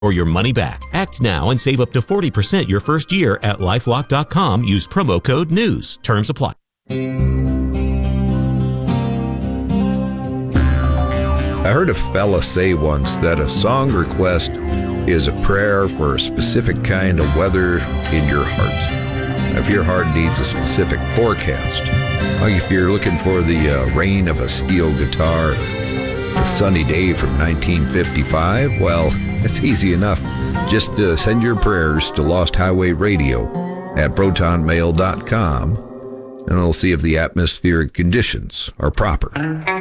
or your money back. Act now and save up to 40% your first year at LifeLock.com. Use promo code NEWS. Terms apply. I heard a fella say once that a song request is a prayer for a specific kind of weather in your heart. If your heart needs a specific forecast, like if you're looking for the rain of a steel guitar, a sunny day from 1955, well, it's easy enough. Just send your prayers to Lost Highway Radio at protonmail.com, and we'll see if the atmospheric conditions are proper.